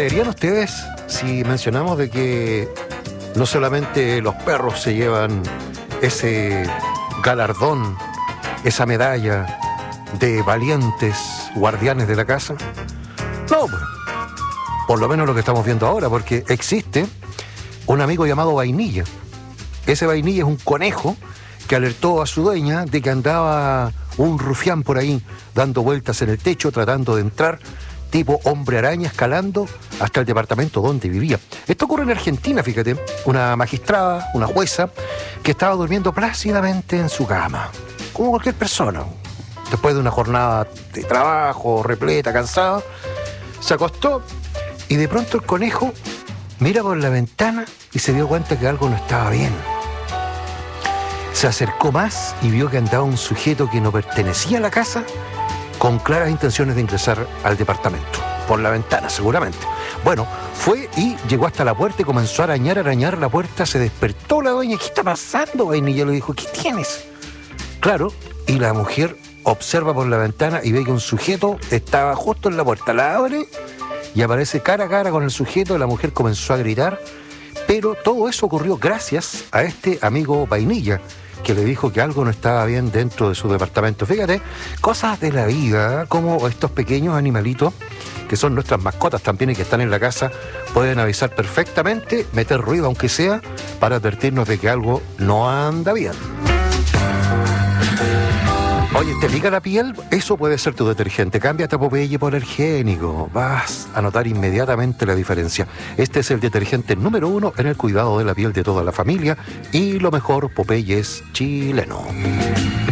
creerían ustedes si mencionamos de que no solamente los perros se llevan ese galardón, esa medalla de valientes guardianes de la casa? No, por lo menos lo que estamos viendo ahora, porque existe un amigo llamado Vainilla. Ese Vainilla es un conejo que alertó a su dueña de que andaba un rufián por ahí dando vueltas en el techo tratando de entrar, tipo hombre araña, escalando hasta el departamento donde vivía. Esto ocurre en Argentina, fíjate. Una magistrada, una jueza, que estaba durmiendo plácidamente en su cama, como cualquier persona. Después de una jornada de trabajo, repleta, cansada, se acostó y de pronto el conejo mira por la ventana y se dio cuenta que algo no estaba bien. Se acercó más y vio que andaba un sujeto que no pertenecía a la casa, con claras intenciones de ingresar al departamento. Por la ventana, seguramente. Bueno, fue y llegó hasta la puerta y comenzó a arañar la puerta. Se despertó la dueña. ¿Qué está pasando, Vainilla? Le dijo, ¿qué tienes? Claro, y la mujer observa por la ventana y ve que un sujeto estaba justo en la puerta. La abre y aparece cara a cara con el sujeto. La mujer comenzó a gritar, pero todo eso ocurrió gracias a este amigo Vainilla, que le dijo que algo no estaba bien dentro de su departamento. Fíjate, cosas de la vida, como estos pequeños animalitos, que son nuestras mascotas también y que están en la casa, pueden avisar perfectamente, meter ruido aunque sea, para advertirnos de que algo no anda bien. Oye, ¿te pica la piel? Eso puede ser tu detergente. Cámbiate a Popeye por Ergénico. Vas a notar inmediatamente la diferencia. Este es el detergente número 1 en el cuidado de la piel de toda la familia. Y lo mejor, Popeye es chileno.